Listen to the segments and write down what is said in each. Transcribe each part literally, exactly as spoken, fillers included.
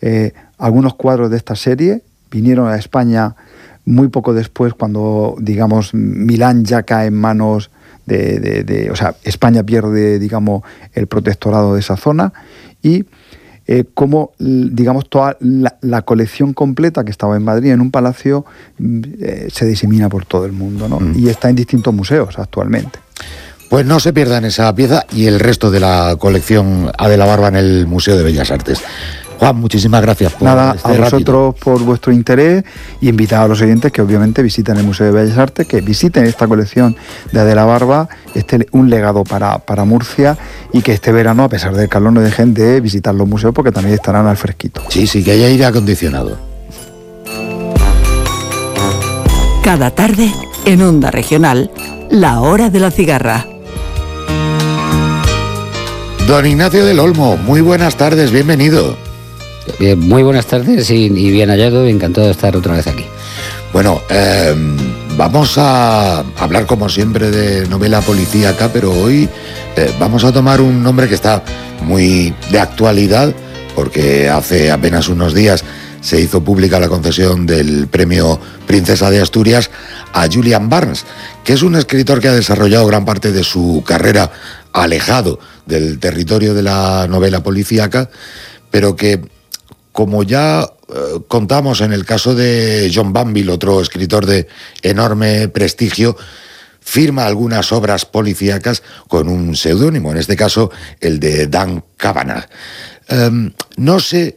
eh, algunos cuadros de esta serie. Vinieron a España muy poco después, cuando, digamos, Milán ya cae en manos de, de, de... O sea, España pierde, digamos, el protectorado de esa zona, y eh, como, digamos, toda la, la colección completa que estaba en Madrid, en un palacio, eh, se disemina por todo el mundo, ¿no? Mm. Y está en distintos museos actualmente. Pues no se pierdan esa pieza y el resto de la colección A de la Barba en el Museo de Bellas Artes. Juan, muchísimas gracias por Nada, este a vosotros ratito. por vuestro interés, y invitar a los oyentes que obviamente visiten el Museo de Bellas Artes, que visiten esta colección de A de la Barba, este un legado para, para Murcia, y que este verano, a pesar del calor, no dejen de visitar los museos, porque también estarán al fresquito. Sí, sí, que haya aire acondicionado. Cada tarde, en Onda Regional, La Hora de la Cigarra. Don Ignacio del Olmo, muy buenas tardes, bienvenido. Bien, muy buenas tardes y, y bien hallado, encantado de estar otra vez aquí. Bueno, eh, vamos a hablar como siempre de novela policíaca, pero hoy eh, vamos a tomar un nombre que está muy de actualidad, porque hace apenas unos días se hizo pública la concesión del premio Princesa de Asturias a Julian Barnes, que es un escritor que ha desarrollado gran parte de su carrera alejado del territorio de la novela policíaca, pero que, como ya eh, contamos en el caso de John Banville, otro escritor de enorme prestigio, firma algunas obras policíacas con un seudónimo, en este caso el de Dan Cavanagh. Eh, no sé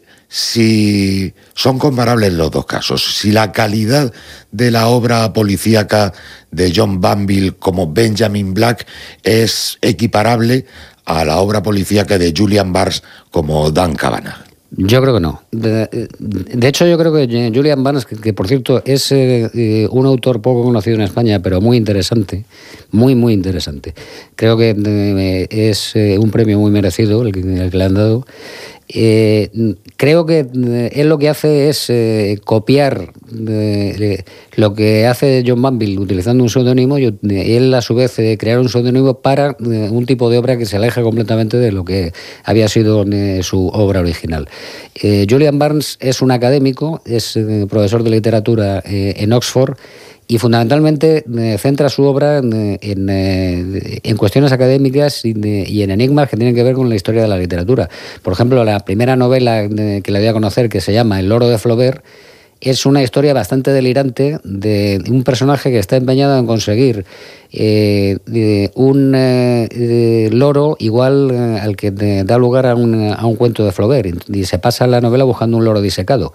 si son comparables los dos casos, si la calidad de la obra policíaca de John Banville como Benjamin Black es equiparable a la obra policíaca de Julian Barnes como Dan Cavanagh. Yo creo que no. De, de hecho, yo creo que Julian Barnes, que, que por cierto es eh, un autor poco conocido en España, pero muy interesante, muy, muy interesante. Creo que eh, es eh, un premio muy merecido el que, el que le han dado. Eh, creo que eh, él lo que hace es eh, copiar eh, lo que hace John Banville utilizando un seudónimo, y él a su vez eh, crear un seudónimo para eh, un tipo de obra que se aleja completamente de lo que había sido eh, su obra original. Eh, Julian Barnes es un académico, es eh, profesor de literatura eh, en Oxford, y fundamentalmente eh, centra su obra en, en, en cuestiones académicas y, de, y en enigmas que tienen que ver con la historia de la literatura. Por ejemplo, la primera novela que le voy a conocer, que se llama El loro de Flaubert, es una historia bastante delirante de un personaje que está empeñado en conseguir eh, un eh, loro igual eh, al que da lugar a un, a un cuento de Flaubert, y se pasa la novela buscando un loro disecado.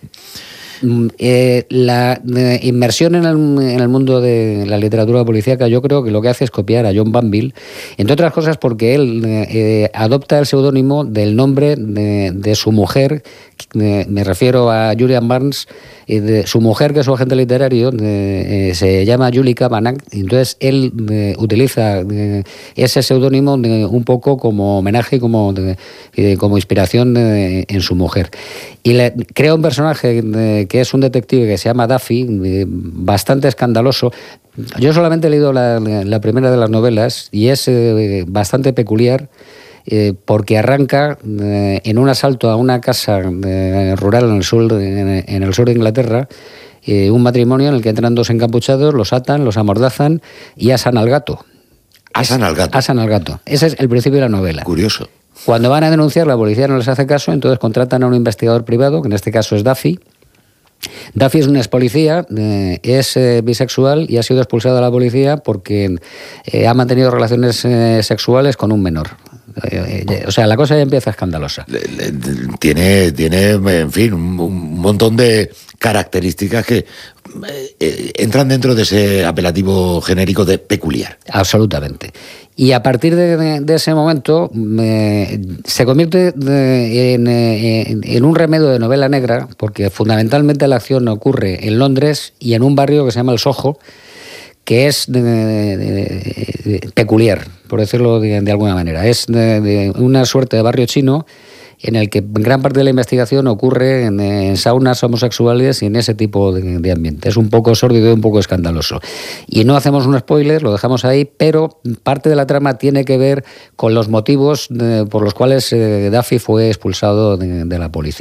Eh, la eh, inmersión en el, en el mundo de la literatura policíaca, yo creo que lo que hace es copiar a John Banville, entre otras cosas porque él eh, adopta el seudónimo del nombre de, de su mujer, eh, me refiero a Julian Barnes, eh, de su mujer, que es su agente literario, eh, eh, se llama Julie Cavanagh, y entonces él eh, utiliza eh, ese seudónimo un poco como homenaje y como, de, eh, como inspiración de, en su mujer. Y le crea un personaje de, que es un detective que se llama Duffy, eh, bastante escandaloso. Yo solamente he leído la, la primera de las novelas y es eh, bastante peculiar, eh, porque arranca eh, en un asalto a una casa eh, rural en el sur, en, en el sur de Inglaterra, eh, un matrimonio en el que entran dos encapuchados, los atan, los amordazan y asan al gato. ¿Asan al gato? Asan al gato. Ese es el principio de la novela. Curioso. Cuando van a denunciar, la policía no les hace caso, entonces contratan a un investigador privado, que en este caso es Duffy. Duffy es un ex policía, eh, es eh, bisexual y ha sido expulsado de la policía porque eh, ha mantenido relaciones eh, sexuales con un menor. Eh, eh, o sea, la cosa ya empieza escandalosa. Tiene, tiene, en fin, un, un montón de características que eh, entran dentro de ese apelativo genérico de peculiar. Absolutamente. Y a partir de, de, de ese momento eh, se convierte de, en, en, en un remedio de novela negra, porque fundamentalmente la acción ocurre en Londres y en un barrio que se llama el Soho, que es de, de, de, de, peculiar, por decirlo de, de alguna manera. Es de, de una suerte de barrio chino en el que gran parte de la investigación ocurre en, en saunas homosexuales y en ese tipo de, de ambiente. Es un poco sórdido y un poco escandaloso. Y no hacemos un spoiler, lo dejamos ahí, pero parte de la trama tiene que ver con los motivos de, por los cuales eh, Duffy fue expulsado de, de la policía.